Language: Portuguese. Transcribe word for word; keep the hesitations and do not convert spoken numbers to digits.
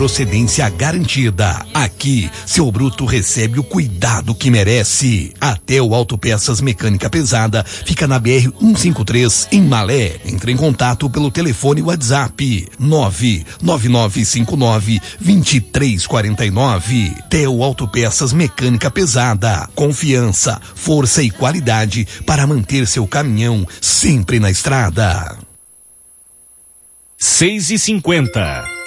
procedência garantida. Aqui, seu bruto recebe o cuidado que merece. Até o Autopeças Mecânica Pesada fica na B R cento e cinquenta e três em Malé. Entre em contato pelo telefone WhatsApp nove nove nove cinco nove dois três quatro nove. Teo Autopeças Mecânica Pesada. Confiança, força e qualidade para manter seu caminhão sempre na estrada. seis e cinquenta.